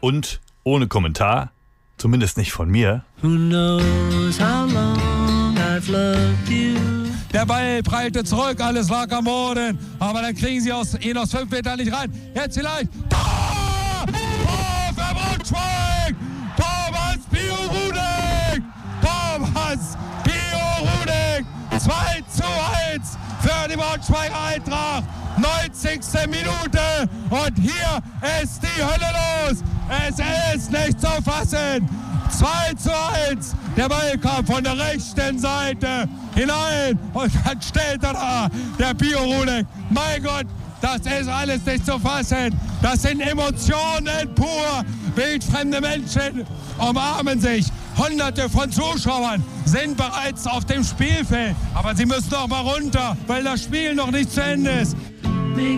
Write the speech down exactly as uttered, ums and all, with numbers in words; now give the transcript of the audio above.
und ohne Kommentar, zumindest nicht von mir. Who knows how long I've loved you. Der Ball prallte zurück, alles lag am Boden, aber dann kriegen sie aus, ihn aus fünf Metern nicht rein. Jetzt vielleicht. Tor! Tor für Braunschweig! Thomas Biorudek! Thomas Biorudek! zwei zu eins für die Braunschweiger Eintracht. neunzigste Minute und hier ist die Hölle los. Es ist nicht zu fassen. zwei zu eins. Der Ball kam von der rechten Seite hinein und dann steht er da, der Biorudek. Mein Gott, das ist alles nicht zu fassen. Das sind Emotionen pur. Wildfremde Menschen umarmen sich. Hunderte von Zuschauern sind bereits auf dem Spielfeld. Aber sie müssen noch mal runter, weil das Spiel noch nicht zu Ende ist.